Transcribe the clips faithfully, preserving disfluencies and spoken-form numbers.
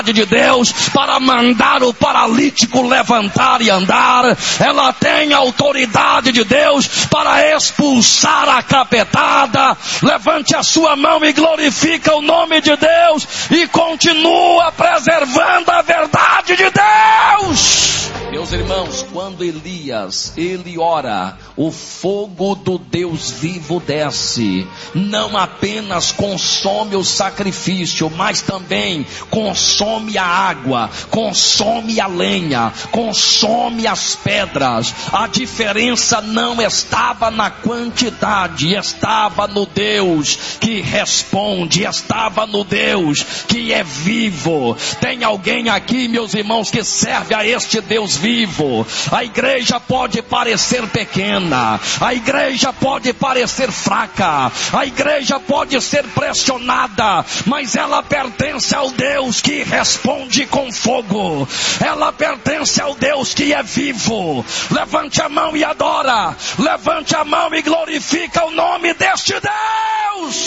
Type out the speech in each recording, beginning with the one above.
de Deus para mandar o paralítico levantar e andar. Ela tem a autoridade de Deus para expulsar a capetada. Levante a sua mão e glorifica o nome de Deus e continua preservando a verdade de Deus. Meus irmãos, quando Elias, ele ora, o fogo do Deus vivo desce, não apenas consome o sacrifício, mas também consome a água, consome a lenha, consome as pedras. A diferença não estava na quantidade, estava no Deus que responde, estava no Deus que é vivo. Tem alguém aqui, meus irmãos, que serve a este Deus vivo. A igreja pode parecer pequena, a igreja pode parecer fraca, a igreja pode ser pressionada, mas ela pertence ao Deus que responde com fogo. Ela pertence ao Deus que é vivo. Levante a mão e adora, levante a mão e glorifica o nome deste Deus.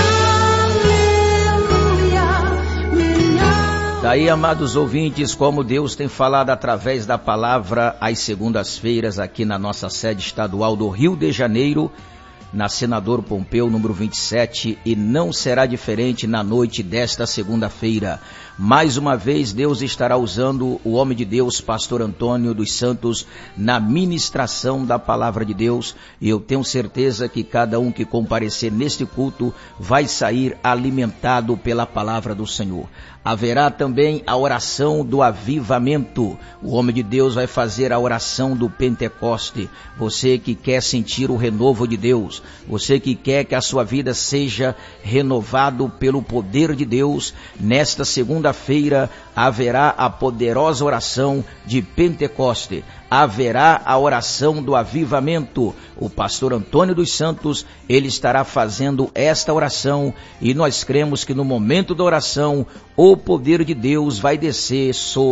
Daí, amados ouvintes, como Deus tem falado através da palavra às segundas-feiras aqui na nossa sede estadual do Rio de Janeiro, na Senador Pompeu, número vinte e sete, e não será diferente na noite desta segunda-feira. Mais uma vez, Deus estará usando o homem de Deus, pastor Antônio dos Santos, na ministração da palavra de Deus, e eu tenho certeza que cada um que comparecer neste culto vai sair alimentado pela palavra do Senhor. Haverá também a oração do avivamento. O homem de Deus vai fazer a oração do Pentecoste. Você que quer sentir o renovo de Deus, você que quer que a sua vida seja renovado pelo poder de Deus, nesta segunda-feira haverá a poderosa oração de Pentecoste. Haverá a oração do avivamento. O pastor Antônio dos Santos, ele estará fazendo esta oração, e nós cremos que no momento da oração, o poder de Deus vai descer sobre